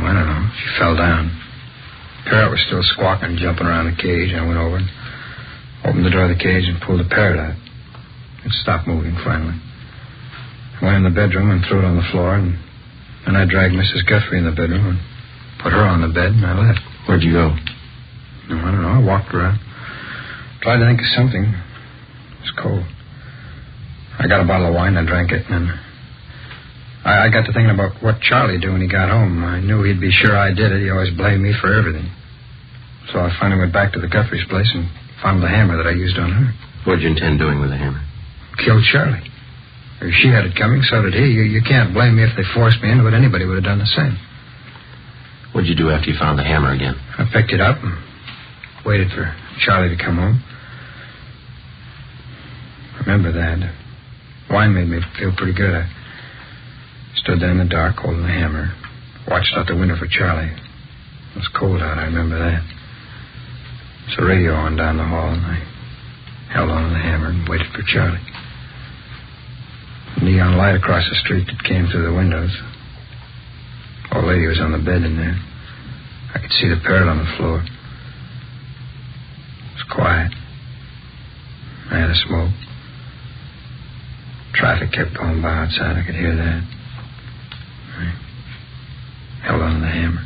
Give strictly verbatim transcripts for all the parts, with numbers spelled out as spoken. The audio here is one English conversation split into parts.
I don't know. She fell down. Parrot was still squawking, jumping around the cage. I went over and opened the door of the cage and pulled the parrot out. It stopped moving finally. I went in the bedroom and threw it on the floor, and then I dragged Missus Guthrie in the bedroom and put her on the bed, and I left. Where'd you go? No, I don't know. I walked around. Tried to think of something. It was cold. I got a bottle of wine, I drank it, and then I, I got to thinking about what Charlie'd do when he got home. I knew he'd be sure I did it. He always blamed me for everything. So I finally went back to the Guthrie's place and found the hammer that I used on her. What'd you intend doing with the hammer? Killed Charlie. If she had it coming, so did he. You, you can't blame me if they forced me into it. Anybody would have done the same. What'd you do after you found the hammer again? I picked it up and waited for Charlie to come home. Remember that. Wine made me feel pretty good. I stood there in the dark holding the hammer. Watched out the window for Charlie. It was cold out, I remember that. There was a radio on down the hall, and I held on to the hammer and waited for Charlie. The neon light across the street that came through the windows. Old lady was on the bed in there. I could see the parrot on the floor. It was quiet. I had a smoke. Traffic kept going by outside. I could hear that. I held on to the hammer.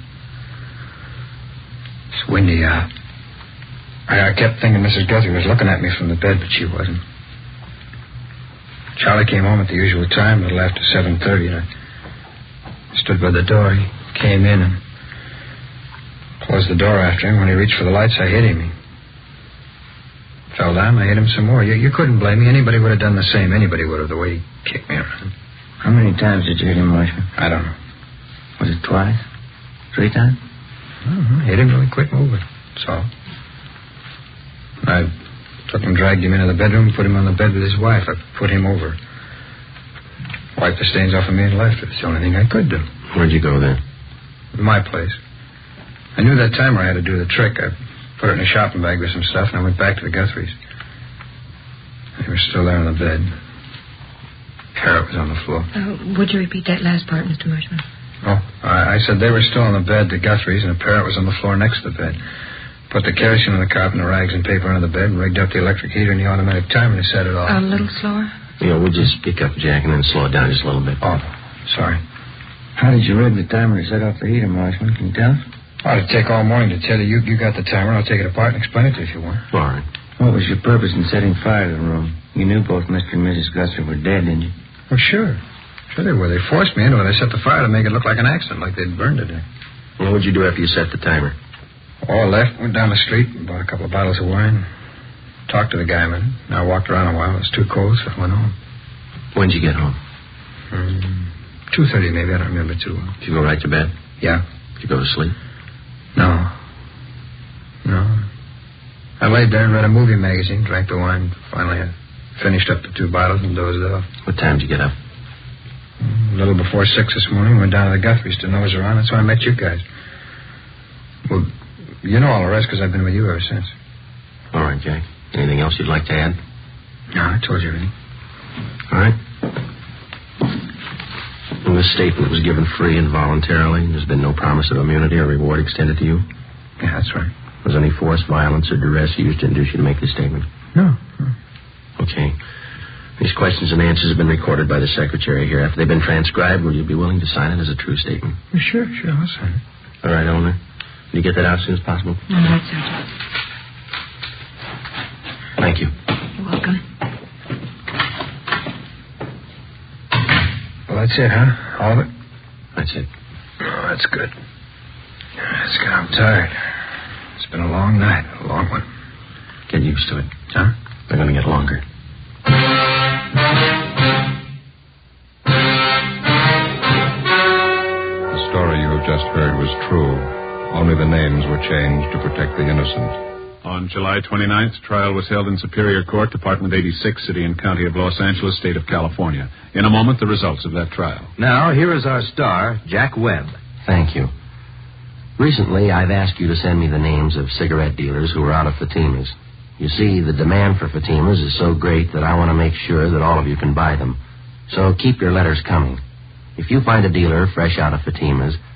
It's windy out. I, I kept thinking Missus Guthrie was looking at me from the bed, but she wasn't. Charlie came home at the usual time, a little after seven thirty, and I stood by the door. He came in and closed the door after him. When he reached for the lights, I hit him. He fell down. I hit him some more. You, you couldn't blame me. Anybody would have done the same. Anybody would have, the way he kicked me around. How many times did you hit him, Marshman? I don't know. Was it twice? Three times? I don't know. Hit him really quick moving. That's all. I took him, dragged him into the bedroom, put him on the bed with his wife. I put him over. Wiped the stains off of me and left. It's the only thing I could do. Where'd you go then? My place. I knew that timer had to do the trick. I put it in a shopping bag with some stuff, and I went back to the Guthries. They were still there on the bed. Parrot was on the floor. Uh, would you repeat that last part, Mister Marshman? Oh, I, I said they were still on the bed, the Guthries, and a parrot was on the floor next to the bed. Put the kerosene on the carpet and the rags and paper under the bed and rigged up the electric heater and the automatic timer and set it off. A little slower? Yeah, we'll just speak up, Jack, and then slow it down just a little bit. Oh, sorry. How did you rig the timer to set off the heater, Marshman? Can you tell us? Oh, it'd take all morning to tell you. You, you got the timer. I'll take it apart and explain it to you if you want. All right. What was your purpose in setting fire to the room? You knew both Mister and Missus Guthrie were dead, didn't you? Well, sure. Sure they were. They forced me into it. They set the fire to make it look like an accident, like they'd burned it there. Well, what'd you do after you set the timer? Oh, I left, went down the street, bought a couple of bottles of wine, talked to the guyman. I walked around a while. It was too cold, so I went home. When'd you get home? Um, two thirty, maybe. I don't remember too well. Did you go right to bed? Yeah. Did you go to sleep? No. No. I laid there and read a movie magazine, drank the wine. Finally, I finished up the two bottles and dozed off. What time did you get up? A little before six this morning. Went down to the Guthries to nose around. That's when I met you guys. Well, you know all the rest because I've been with you ever since. All right, Jack. Anything else you'd like to add? No, I told you everything. All right. And this statement was given free and voluntarily. There's been no promise of immunity or reward extended to you? Yeah, that's right. Was any force, violence, or duress used to induce you to make this statement? No. no. Okay. These questions and answers have been recorded by the secretary here. After they've been transcribed, will you be willing to sign it as a true statement? Well, sure, sure, I'll sign it. All right, Eleanor. Can you get that out as soon as possible? All right, Sergeant. Thank you. You're welcome. Well, that's it, huh? All of it? That's it. Oh, that's good. That's good. I'm tired. It's been a long night, a long one. Get used to it. Huh? They're going to get longer. The story you have just heard was true. Only the names were changed to protect the innocent. On July twenty-ninth, trial was held in Superior Court, Department eighty-six, City and County of Los Angeles, State of California. In a moment, the results of that trial. Now, here is our star, Jack Webb. Thank you. Recently, I've asked you to send me the names of cigarette dealers who are out of Fatimas. You see, the demand for Fatimas is so great that I want to make sure that all of you can buy them. So keep your letters coming. If you find a dealer fresh out of Fatimas,